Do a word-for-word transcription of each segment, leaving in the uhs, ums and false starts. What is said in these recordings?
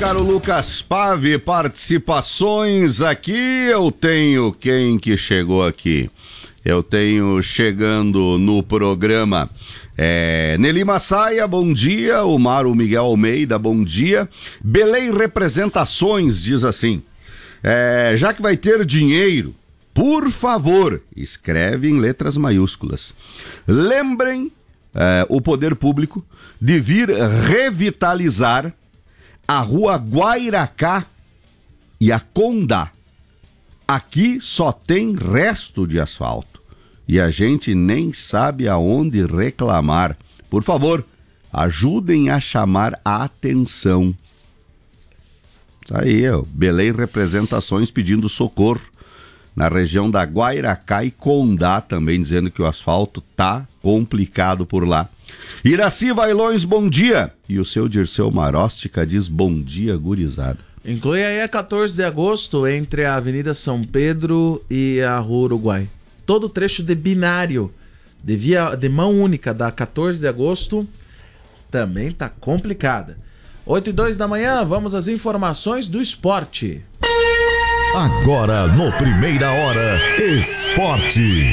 caro Lucas Pave, participações aqui. Eu tenho quem que chegou aqui. Eu tenho chegando no programa é, Nelly Massaia, bom dia. O Mário Miguel Almeida, bom dia. Belém Representações diz assim: é, já que vai ter dinheiro, por favor, escreve em letras maiúsculas. Lembrem é, o poder público de vir revitalizar a rua Guairacá e a Condá. Aqui só tem resto de asfalto e a gente nem sabe aonde reclamar. Por favor, ajudem a chamar a atenção. Tá aí, ó, Belém Representações pedindo socorro na região da Guairacá e Condá, também dizendo que o asfalto tá complicado por lá. Iraci Vailões, bom dia. E o seu Dirceu Maróstica diz bom dia, gurizada. Inclui aí a quatorze de agosto entre a Avenida São Pedro e a Rua Uruguai. Todo o trecho de binário de, via, de mão única da quatorze de agosto também tá complicada. oito e dois da manhã, vamos às informações do esporte. Agora no Primeira Hora, Esporte.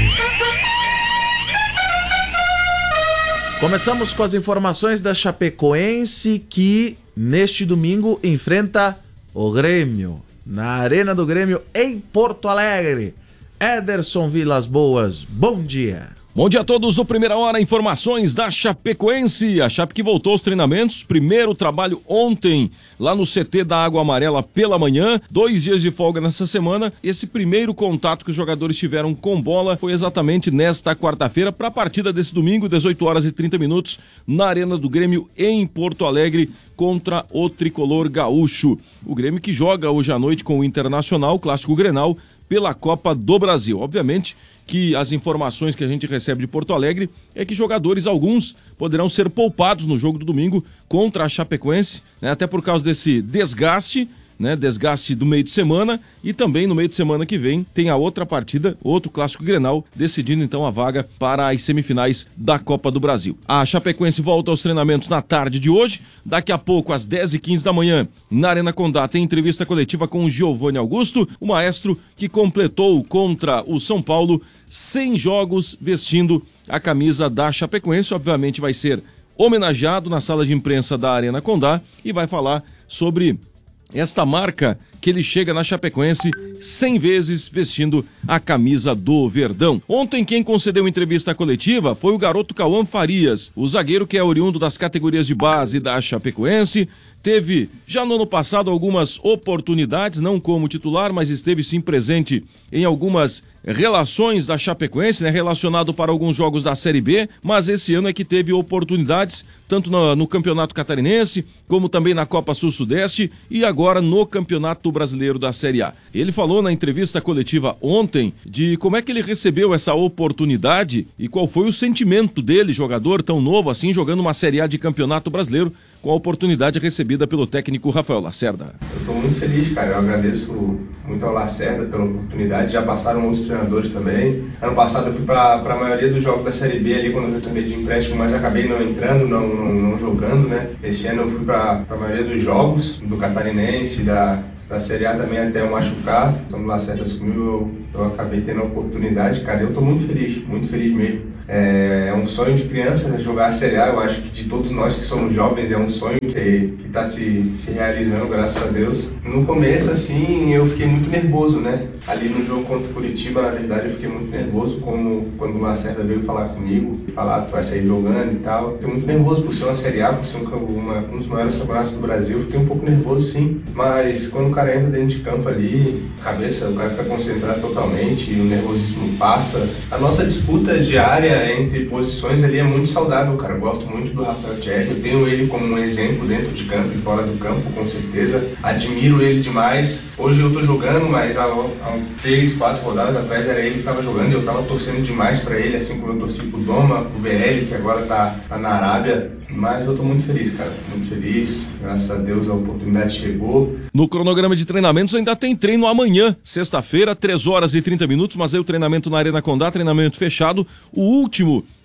Começamos com as informações da Chapecoense, que neste domingo enfrenta o Grêmio, na Arena do Grêmio em Porto Alegre. Ederson Vilas Boas, bom dia. Bom dia a todos do Primeira Hora, informações da Chapecoense. A Chape que voltou aos treinamentos, primeiro trabalho ontem lá no C T da Água Amarela pela manhã, dois dias de folga nessa semana. Esse primeiro contato que os jogadores tiveram com bola foi exatamente nesta quarta-feira para a partida desse domingo, dezoito horas e trinta minutos, na Arena do Grêmio em Porto Alegre contra o Tricolor Gaúcho. O Grêmio que joga hoje à noite com o Internacional, Clássico Grenal, pela Copa do Brasil. Obviamente que as informações que a gente recebe de Porto Alegre é que jogadores, alguns, poderão ser poupados no jogo do domingo contra a Chapecoense, né, até por causa desse desgaste, né, desgaste do meio de semana, e também no meio de semana que vem tem a outra partida, outro Clássico Grenal, decidindo então a vaga para as semifinais da Copa do Brasil. A Chapecoense volta aos treinamentos na tarde de hoje, daqui a pouco às dez e quinze da manhã, na Arena Condá tem entrevista coletiva com o Giovanni Augusto, o maestro que completou contra o São Paulo cem jogos vestindo a camisa da Chapecoense. Obviamente vai ser homenageado na sala de imprensa da Arena Condá e vai falar sobre esta marca que ele chega na Chapecoense cem vezes vestindo a camisa do Verdão. Ontem quem concedeu entrevista coletiva foi o garoto Cauã Farias, o zagueiro que é oriundo das categorias de base da Chapecoense. Teve já no ano passado algumas oportunidades, não como titular, mas esteve sim presente em algumas relações da Chapecoense, né, relacionado para alguns jogos da Série B, mas esse ano é que teve oportunidades, tanto no, no Campeonato Catarinense, como também na Copa Sul-Sudeste e agora no Campeonato Brasileiro da Série A. Ele falou na entrevista coletiva ontem de como é que ele recebeu essa oportunidade e qual foi o sentimento dele, jogador tão novo assim, jogando uma Série A de Campeonato Brasileiro, com a oportunidade recebida pelo técnico Rafael Lacerda. Eu estou muito feliz, cara. Eu agradeço muito ao Lacerda pela oportunidade. Já passaram outros treinadores também. Ano passado eu fui para a maioria dos jogos da Série B ali quando eu retornei de empréstimo, mas acabei não entrando, não, não, não jogando, né? Esse ano eu fui para a maioria dos jogos, do Catarinense, da pra Série A também até eu machucar. Então o Lacerda assumiu, eu, eu acabei tendo a oportunidade, cara. Eu estou muito feliz, muito feliz mesmo. É, é um sonho de criança jogar a Série A. Eu acho que de todos nós que somos jovens é um sonho que está se, se realizando, graças a Deus. No começo, assim, eu fiquei muito nervoso, né? Ali no jogo contra o Curitiba, na verdade, eu fiquei muito nervoso como quando o Lacerda veio falar comigo, falar que vai sair jogando e tal. Fiquei muito nervoso por ser uma Série A, por ser um, uma, um dos maiores campeonatos do Brasil. Fiquei um pouco nervoso, sim. Mas quando o cara entra dentro de campo ali, cabeça, o cara fica concentrado totalmente e o nervosismo passa. A nossa disputa diária entre posições ali é muito saudável, cara. Eu gosto muito do Rafael Thierry, eu tenho ele como um exemplo dentro de campo e fora do campo, com certeza. Admiro ele demais. Hoje eu tô jogando, mas há, há três, quatro rodadas atrás era ele que tava jogando e eu tava torcendo demais pra ele, assim como eu torci pro Doma, pro V L, que agora tá, tá na Arábia. Mas eu tô muito feliz, cara. Muito feliz. Graças a Deus a oportunidade chegou. No cronograma de treinamentos ainda tem treino amanhã, sexta-feira, três horas e trinta minutos, mas aí o treinamento na Arena Condá, treinamento fechado. O último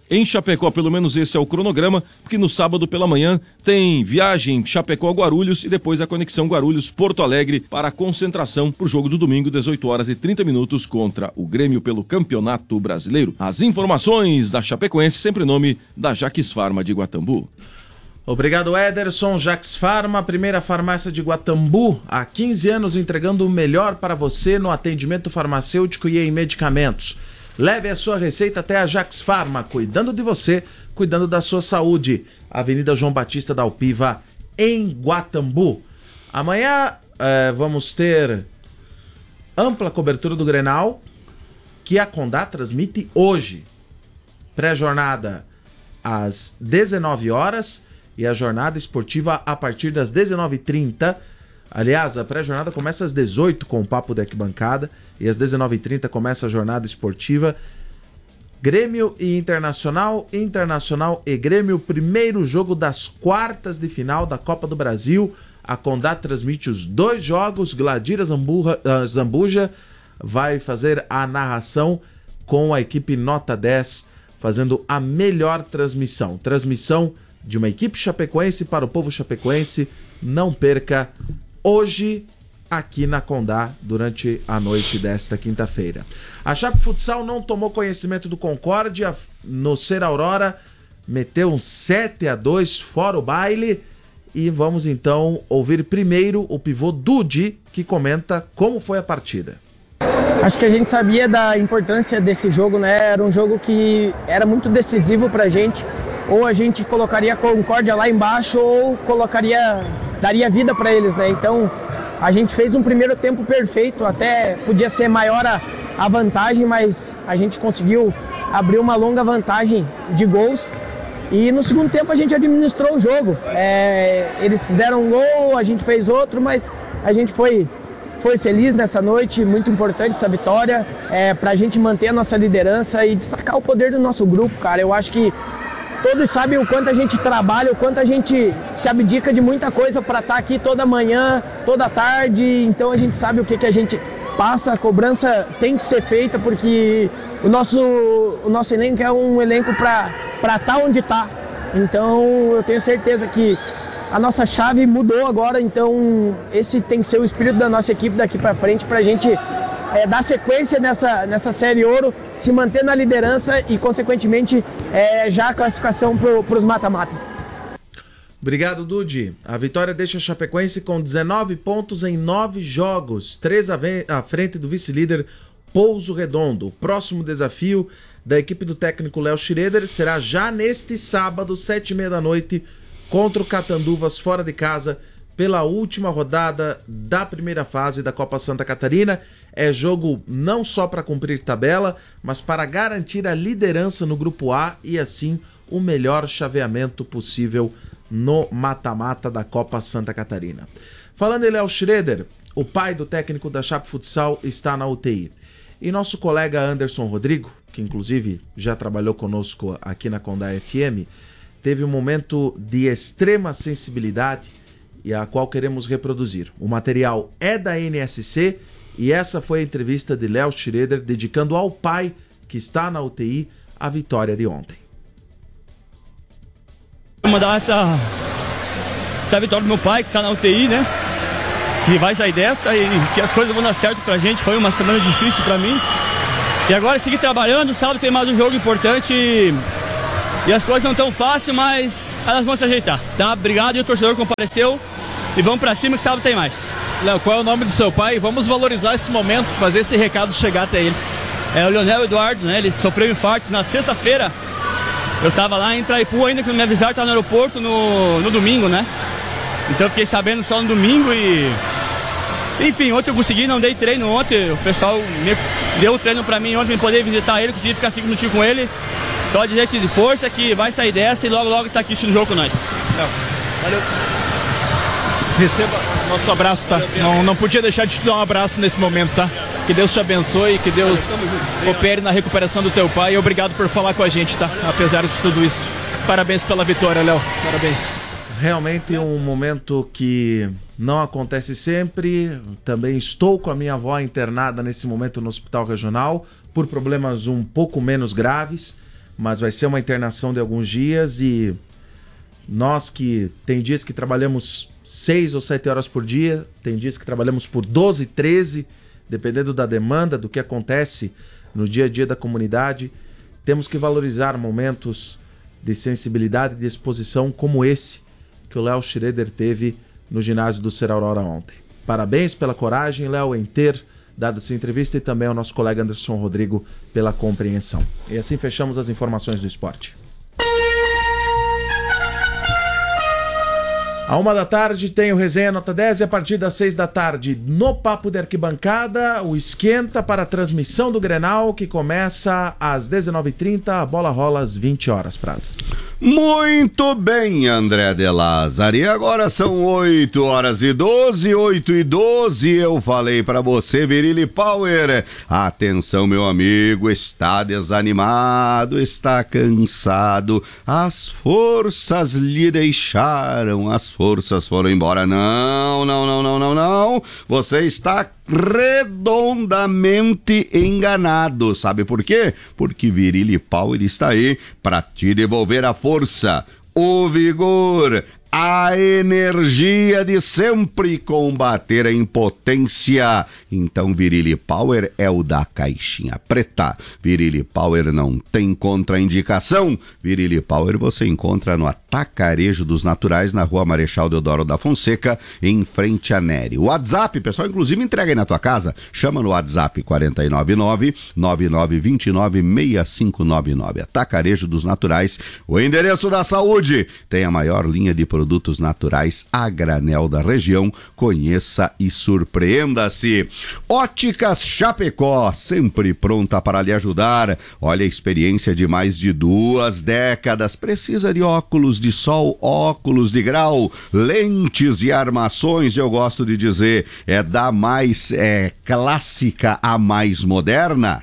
em Chapecó, pelo menos esse é o cronograma, porque no sábado pela manhã tem viagem Chapecó-Guarulhos e depois a conexão Guarulhos-Porto Alegre para a concentração para o jogo do domingo, dezoito horas e trinta minutos, contra o Grêmio pelo Campeonato Brasileiro. As informações da Chapecoense, sempre em nome da Jaques Farma de Guatambu. Obrigado, Ederson. Jaques Farma, primeira farmácia de Guatambu, há quinze anos entregando o melhor para você no atendimento farmacêutico e em medicamentos. Leve a sua receita até a Jaques Farma, cuidando de você, cuidando da sua saúde. Avenida João Batista da Alpiva, em Guatambu. Amanhã eh, vamos ter ampla cobertura do Grenal, que a Condá transmite hoje. Pré-jornada às dezenove horas e a jornada esportiva a partir das dezenove e trinta. Aliás, a pré-jornada começa às dezoito com o Papo da Arquibancada e às dezenove e trinta começa a jornada esportiva. Grêmio e Internacional, Internacional e Grêmio, primeiro jogo das quartas de final da Copa do Brasil. A Condá transmite os dois jogos, Gladira Zambuja, uh, Zambuja vai fazer a narração com a equipe Nota dez, fazendo a melhor transmissão. Transmissão de uma equipe chapecoense para o povo chapecoense. Não perca hoje aqui na Condá durante a noite desta quinta-feira. A Chape Futsal não tomou conhecimento do Concórdia no Ser Aurora, meteu um sete a dois fora o baile. E vamos então ouvir primeiro o pivô Dude, que comenta como foi a partida. Acho que a gente sabia da importância desse jogo, né? Era um jogo que era muito decisivo pra gente. Ou a gente colocaria a Concórdia lá embaixo ou colocaria, daria vida para eles, né? Então a gente fez um primeiro tempo perfeito, até podia ser maior a, a vantagem, mas a gente conseguiu abrir uma longa vantagem de gols. E no segundo tempo a gente administrou o jogo. É, eles fizeram um gol, a gente fez outro, mas a gente foi, foi feliz nessa noite, muito importante essa vitória, é, para a gente manter a nossa liderança e destacar o poder do nosso grupo, cara. Eu acho que todos sabem o quanto a gente trabalha, o quanto a gente se abdica de muita coisa para estar aqui toda manhã, toda tarde, então a gente sabe o que, que a gente passa, a cobrança tem que ser feita porque o nosso, o nosso elenco é um elenco para estar onde está. Então eu tenho certeza que a nossa chave mudou agora, então esse tem que ser o espírito da nossa equipe daqui para frente para a gente é, dar sequência nessa, nessa Série Ouro, se manter na liderança e consequentemente é, já a classificação para os mata-matas. Obrigado, Dude. A vitória deixa a Chapecoense com dezenove pontos em nove jogos, três à frente do vice-líder Pouso Redondo. O próximo desafio da equipe do técnico Léo Schroeder será já neste sábado, sete e meia da noite, contra o Catanduvas fora de casa, pela última rodada da primeira fase da Copa Santa Catarina. É jogo não só para cumprir tabela, mas para garantir a liderança no Grupo A e assim o melhor chaveamento possível no mata-mata da Copa Santa Catarina. Falando em Léo Schroeder, o pai do técnico da Chape Futsal está na U T I. E nosso colega Anderson Rodrigo, que inclusive já trabalhou conosco aqui na Condá F M, teve um momento de extrema sensibilidade e a qual queremos reproduzir. O material é da N S C e essa foi a entrevista de Léo Schroeder dedicando ao pai que está na U T I a vitória de ontem. Vou mandar essa, essa vitória do meu pai que está na U T I, né? Que vai sair dessa e que as coisas vão dar certo pra gente. Foi uma semana difícil pra mim. E agora seguir trabalhando, sábado tem mais um jogo importante e, e as coisas não estão fáceis, mas elas vão se ajeitar, tá? Obrigado, e o torcedor compareceu e vamos pra cima que sábado tem mais. Léo, qual é o nome do seu pai? Vamos valorizar esse momento, fazer esse recado chegar até ele. É o Leonel Eduardo, né? Ele sofreu um infarto na sexta-feira. Eu tava lá em Traipu ainda, que me avisaram que tava no aeroporto no, no domingo, né? Então eu fiquei sabendo só no domingo e... Enfim, ontem eu consegui, não dei treino ontem, o pessoal me deu o treino pra mim ontem, pra poder visitar ele, consegui ficar cinco minutinhos com ele. Só dizer que de força, que vai sair dessa e logo logo tá aqui no jogo com nós. Valeu. Receba nosso abraço, tá? Não, não podia deixar de te dar um abraço nesse momento, tá? Que Deus te abençoe, que Deus opere na recuperação do teu pai e obrigado por falar com a gente, tá? Apesar de tudo isso. Parabéns pela vitória, Léo. Parabéns. Realmente um momento que não acontece sempre. Também estou com a minha avó internada nesse momento no hospital regional por problemas um pouco menos graves, mas vai ser uma internação de alguns dias e nós que tem dias que trabalhamos seis ou sete horas por dia, tem dias que trabalhamos por doze, treze, dependendo da demanda, do que acontece no dia a dia da comunidade. Temos que valorizar momentos de sensibilidade e de exposição como esse que o Léo Schroeder teve no ginásio do Ser Aurora ontem. Parabéns pela coragem, Léo, em ter dado sua entrevista, e também ao nosso colega Anderson Rodrigo pela compreensão. E assim fechamos as informações do esporte. A uma da tarde tem o Resenha Nota dez e a partir das seis da tarde, no Papo de Arquibancada, o esquenta para a transmissão do Grenal, que começa às dezenove e trinta, a bola rola às vinte horas, Prado. Muito bem, André de Lázaro. E agora são oito horas e doze, oito e doze. Eu falei pra você, Virilli Power. Atenção, meu amigo, está desanimado, está cansado. As forças lhe deixaram, as forças foram embora. Não, não, não, não, não, não. Você está redondamente enganado. Sabe por quê? Porque Virilli Power está aí para te devolver a força, o vigor, a energia de sempre combater a impotência. Então Virilli Power é o da caixinha preta. Virilli Power não tem contraindicação. Virilli Power você encontra no Atacarejo dos Naturais, na Rua Marechal Deodoro da Fonseca, em frente a Nery. O WhatsApp, pessoal, inclusive entrega aí na tua casa. Chama no WhatsApp quatro nove nove, nove nove dois nove, seis cinco nove nove. Atacarejo dos Naturais, o endereço da saúde. Tem a maior linha de produtos produtos naturais a granel da região. Conheça e surpreenda-se. Óticas Chapecó, sempre pronta para lhe ajudar. Olha a experiência de mais de duas décadas. Precisa de óculos de sol, óculos de grau, lentes e armações, eu gosto de dizer, é da mais é, clássica a mais moderna.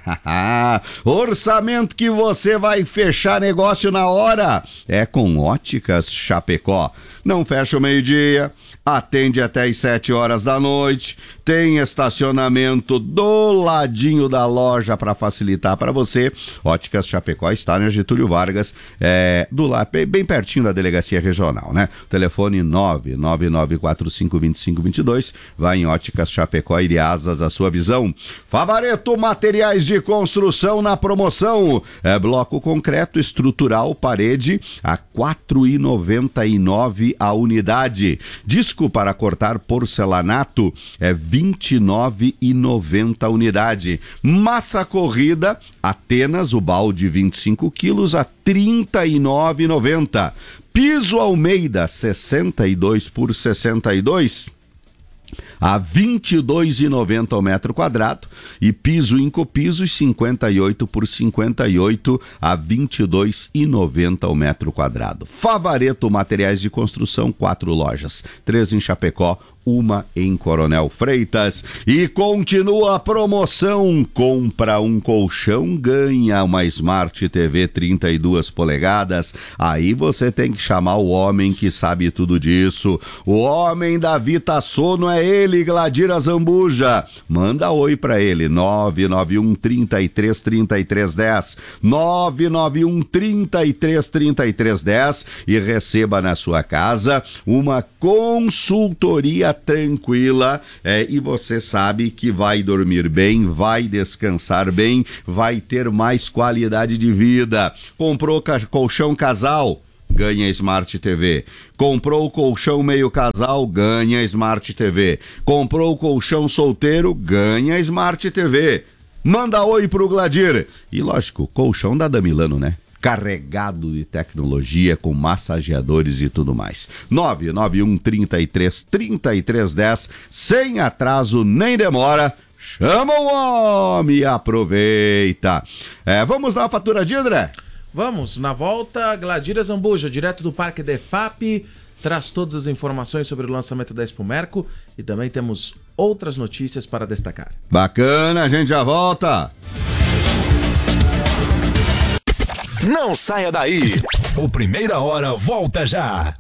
Orçamento que você vai fechar negócio na hora. É com Óticas Chapecó. Não fecha o meio-dia, atende até às sete horas da noite, tem estacionamento do ladinho da loja para facilitar para você. Óticas Chapecó está na Getúlio Vargas, é, do lado, bem pertinho da delegacia regional, né? Telefone nove nove nove quatro cinco dois cinco dois dois, vai em Óticas Chapecó e dê asas à sua visão. Favareto Materiais de Construção na promoção, é bloco concreto estrutural parede a quatro reais e noventa e nove centavos a unidade. Disco para cortar porcelanato é vinte e nove reais e noventa centavos a unidade. Massa corrida Atenas, o balde vinte e cinco quilos a trinta e nove reais e noventa centavos. Piso Almeida sessenta e dois por sessenta e dois a vinte e dois reais e noventa centavos ao metro quadrado, e piso Incopiso cinquenta e oito por cinquenta e oito a vinte e dois reais e noventa centavos ao metro quadrado. Favareto Materiais de Construção, quatro lojas, três em Chapecó, uma em Coronel Freitas. E continua a promoção: compra um colchão, ganha uma Smart T V trinta e duas polegadas. Aí você tem que chamar o homem que sabe tudo disso. O homem da Vita Sono é ele, Gladir Azambuja. Manda oi pra ele, nove nove um, trinta e três, trinta e três, dez, nove nove um, trinta e três, trinta e três, dez, e receba na sua casa uma consultoria tranquila, é, e você sabe que vai dormir bem, vai descansar bem, vai ter mais qualidade de vida. Comprou colchão casal, ganha Smart T V. Comprou o colchão meio casal, ganha Smart T V. Comprou o colchão solteiro, ganha Smart T V. Manda oi pro Gladir. E lógico, colchão da Damilano, né? Carregado de tecnologia, com massageadores e tudo mais. nove nove um, trinta e três, trinta e três, dez, sem atraso nem demora. Chama o homem e aproveita. É, vamos dar uma faturadinha, André? Vamos, na volta, Gladir Zambuja, direto do Parque da E F A P, traz todas as informações sobre o lançamento da Expo Merco, e também temos outras notícias para destacar. Bacana, a gente já volta. Não saia daí. O Primeira Hora volta já.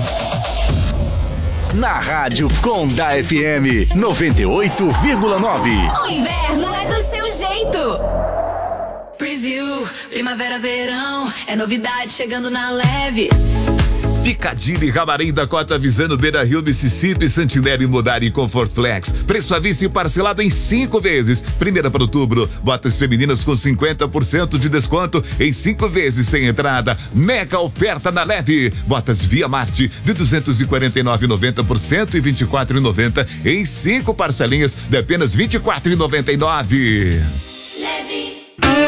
Na Rádio Conda F M noventa e oito vírgula nove. O inverno é do seu jeito. Preview, primavera, verão, é novidade chegando na leve. Picadilly, Ramarim, Dakota, Visano, Beira Rio, Mississippi, Santinelli, Modari e Comfort Flex. Preço à vista e parcelado em cinco vezes. Primeira para outubro, botas femininas com cinquenta por cento de desconto em cinco vezes sem entrada. Mega oferta na Leve. Botas Via Marte de duzentos e quarenta e nove reais e noventa centavos por cento e vinte e quatro reais e noventa centavos em cinco parcelinhas de apenas vinte e quatro reais e noventa e nove centavos. Leve.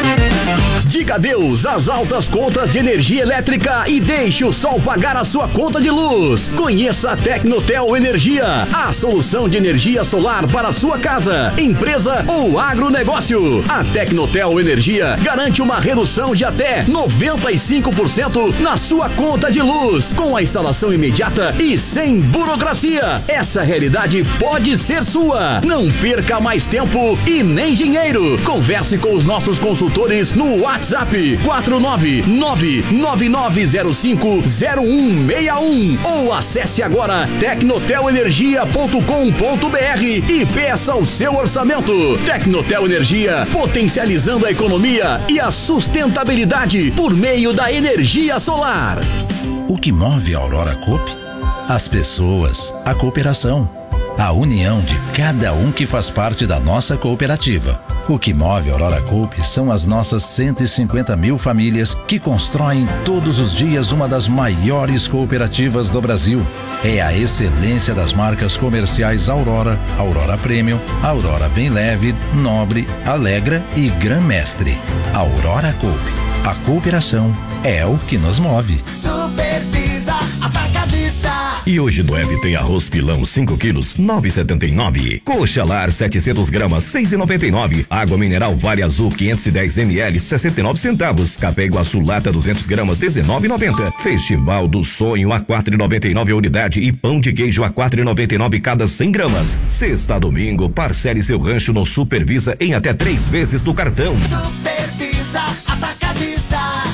Diga adeus às altas contas de energia elétrica e deixe o sol pagar a sua conta de luz. Conheça a Tecnotel Energia, a solução de energia solar para a sua casa, empresa ou agronegócio. A Tecnotel Energia garante uma redução de até noventa e cinco por cento na sua conta de luz, com a instalação imediata e sem burocracia. Essa realidade pode ser sua. Não perca mais tempo e nem dinheiro. Converse com os nossos consultores no WhatsApp quatro nove nove nove nove zero cinco zero um seis um ou acesse agora tecnotel energia ponto com ponto br e peça o seu orçamento. Tecnotel Energia, potencializando a economia e a sustentabilidade por meio da energia solar. O que move a Aurora Coop? As pessoas, a cooperação, a união de cada um que faz parte da nossa cooperativa. O que move a Aurora Coop são as nossas cento e cinquenta mil famílias que constroem todos os dias uma das maiores cooperativas do Brasil. É a excelência das marcas comerciais Aurora, Aurora Premium, Aurora Bem Leve, Nobre, Alegra e Gran Mestre. Aurora Coop. A cooperação é o que nos move. Supervisa Atacadista. E hoje no Eve tem arroz pilão cinco quilos, nove e setenta e nove. Coxa Lar setecentos gramas, seis e noventa e nove. Água mineral Vale Azul quinhentos e dez mililitros, sessenta e nove centavos. Café Iguaçu lata duzentos gramas, dezenove e noventa. Festival do Sonho a quatro e noventa e nove a unidade e pão de queijo a quatro e noventa e nove cada cem gramas. Sexta a domingo, parcele seu rancho no Supervisa em até três vezes no cartão. Supervisa Atacadista.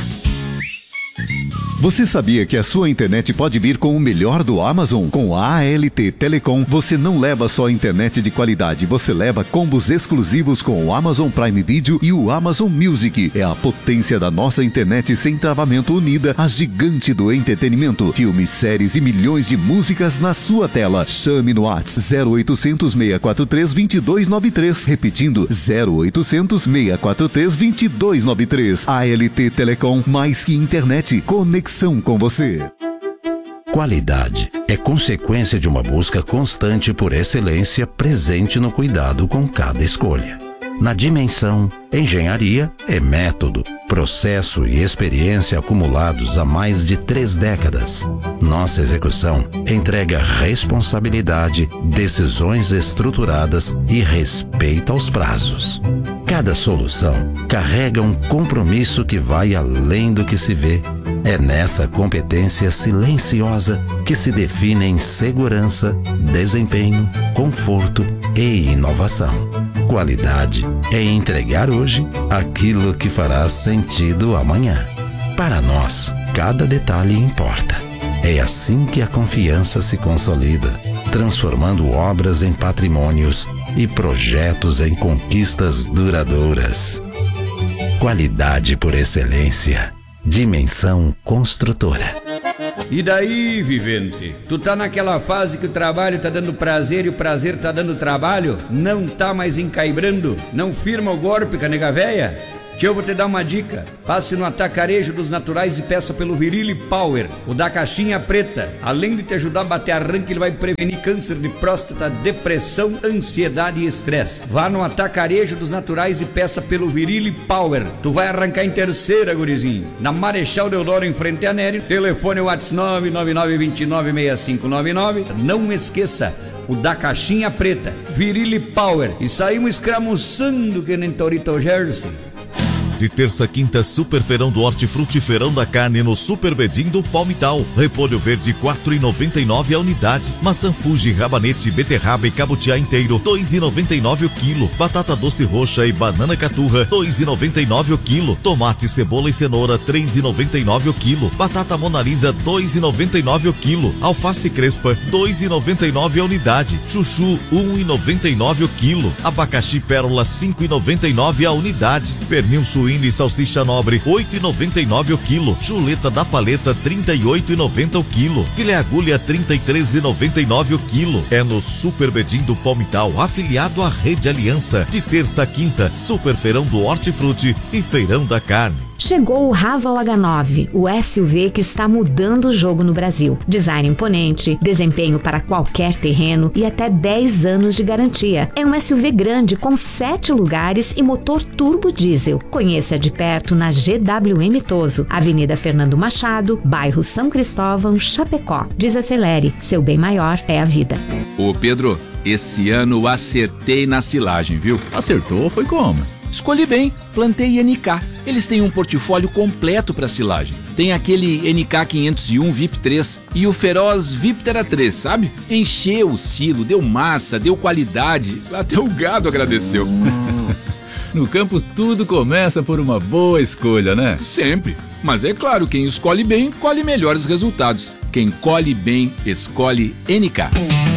Você sabia que a sua internet pode vir com o melhor do Amazon? Com a A L T Telecom, você não leva só internet de qualidade, você leva combos exclusivos com o Amazon Prime Video e o Amazon Music. É a potência da nossa internet sem travamento unida, a gigante do entretenimento. Filmes, séries e milhões de músicas na sua tela. Chame no WhatsApp zero oitocentos, seis quatro três, dois dois nove três. Repetindo, zero oitocentos, seis quatro três, dois dois nove três. A L T Telecom, mais que internet, conexão com você. Qualidade é consequência de uma busca constante por excelência presente no cuidado com cada escolha. Na Dimensão, engenharia é método, processo e experiência acumulados há mais de três décadas. Nossa execução entrega responsabilidade, decisões estruturadas e respeito aos prazos. Cada solução carrega um compromisso que vai além do que se vê. É nessa competência silenciosa que se definem segurança, desempenho, conforto e inovação. Qualidade é entregar hoje aquilo que fará sentido amanhã. Para nós, cada detalhe importa. É assim que a confiança se consolida, transformando obras em patrimônios e projetos em conquistas duradouras. Qualidade por excelência. Dimensão Construtora. E daí, vivente? Tu tá naquela fase que o trabalho tá dando prazer e o prazer tá dando trabalho? Não tá mais encaibrando? Não firma o golpe com a nega véia? Tio, eu vou te dar uma dica. Passe no Atacarejo dos Naturais e peça pelo Virilli Power, o da caixinha preta. Além de te ajudar a bater arranque, ele vai prevenir câncer de próstata, depressão, ansiedade e estresse. Vá no Atacarejo dos Naturais e peça pelo Virilli Power. Tu vai arrancar em terceira, gurizinho. Na Marechal Deodoro, em frente a Nério. Telefone WhatsApp nove nove nove, dois nove, seis cinco nove nove. Não esqueça, o da caixinha preta, Virilli Power. E saímos escramuçando que nem Torito Jersey. De terça a quinta, Super Feirão do Hortifruti, Feirão da Carne no Super Bedim do Palmital. Repolho verde quatro e noventa e nove a unidade. Maçã Fuji, rabanete, beterraba e cabutiá inteiro dois e noventa e nove o quilo. Batata doce roxa e banana caturra dois e noventa e nove o quilo. Tomate, cebola e cenoura três e noventa e nove o quilo. Batata Mona Lisa dois e noventa e nove o quilo. Alface crespa dois e noventa e nove a unidade. Chuchu um e noventa e nove o quilo. Abacaxi pérola cinco e noventa e nove a unidade. Pernil suíno suína e salsicha nobre, oito reais e noventa e nove o quilo. Chuleta da paleta, trinta e oito reais e noventa o quilo. Filé agulha, trinta e três reais e noventa e nove o quilo. É no Super Bedim do Palmital, afiliado à Rede Aliança. De terça a quinta, Super Feirão do Hortifruti e Feirão da Carne. Chegou o Raval H nove, o S U V que está mudando o jogo no Brasil. Design imponente, desempenho para qualquer terreno e até dez anos de garantia. É um S U V grande com sete lugares e motor turbo diesel. Conheça de perto na G W M Toso, Avenida Fernando Machado, bairro São Cristóvão, Chapecó. Desacelere, seu bem maior é a vida. Ô Pedro, esse ano acertei na silagem, viu? Acertou? Foi como? Escolhi bem, plantei N K. Eles têm um portfólio completo para silagem. Tem aquele N K quinhentos e um V I P três e o Feroz Viptera três, sabe? Encheu o silo, deu massa, deu qualidade, até o gado agradeceu. No campo tudo começa por uma boa escolha, né? Sempre. Mas é claro, quem escolhe bem, colhe melhores resultados. Quem colhe bem, escolhe N K.